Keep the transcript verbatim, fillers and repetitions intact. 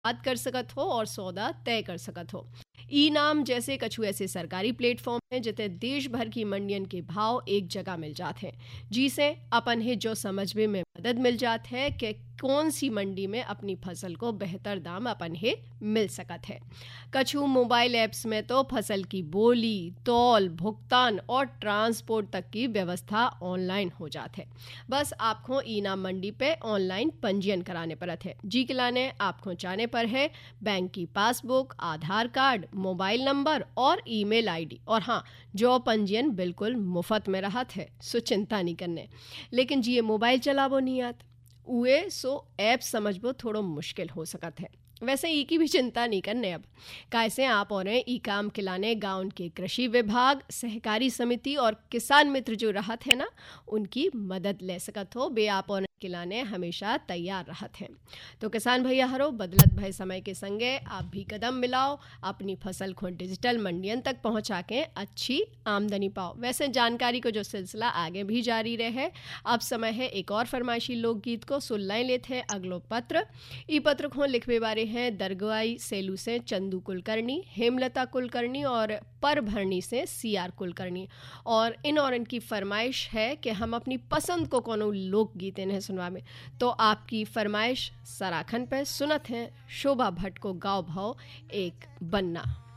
बात कर सकत हो और सौदा तय कर सकत हो। ई नाम जैसे कछु ऐसे सरकारी प्लेटफॉर्म हैं जिते देश भर की मंडियन के भाव एक जगह मिल जाते हैं, जिसे अपन है जो समझने में मदद मिल जात है कि कौन सी मंडी में अपनी फसल को बेहतर दाम अपन है मिल सकत है। कछु मोबाइल ऐप्स में तो फसल की बोली, तौल, भुगतान और ट्रांसपोर्ट तक की व्यवस्था ऑनलाइन हो जात है। बस आपको ई नाम मंडी पे ऑनलाइन पंजीयन कराने पड़त है। जी के लाने आपको जाने पर है बैंक की पासबुक, आधार कार्ड, मोबाइल नंबर और ईमेल आईडी। और हाँ, जो पंजीयन बिल्कुल मुफ्त में रहत है, सो चिंता नहीं करने। लेकिन जी ये मोबाइल चलावो नहीं आत, उए सो ऐप समझबो थोड़ो मुश्किल हो सकत है। वैसे ई की भी चिंता नहीं करने अब, कैसे आप और ई काम खिलाने गांव के कृषि विभाग, सहकारी समिति और किसान मित्र जो रहत है ना, उनकी मदद ले सकत हो। बे आप और खिलाने हमेशा तैयार रहत हैं। तो किसान भैया हरो, बदलत भय समय के संगे आप भी कदम मिलाओ, अपनी फसल को डिजिटल मंडियन तक पहुंचा के अच्छी आमदनी पाओ। वैसे जानकारी को जो सिलसिला आगे भी जारी रहे। अब समय है एक और फरमाइशी लोकगीत को सुन लाइन लेते हैं अगलो पत्र। ई पत्र को लिखवे बारे हैं दरगवाई सेलू से चंदू कुलकर्णी, हेमलता कुलकर्णी और परभरणी से सी आर कुलकर्णी। और इन और इनकी फरमाइश है कि हम अपनी पसंद को कोनो लोकगीत इन्हें सुनवा में। तो आपकी फरमाइश सराखन पे सुनत हैं शोभा भट्ट को गाँव भाव एक बन्ना।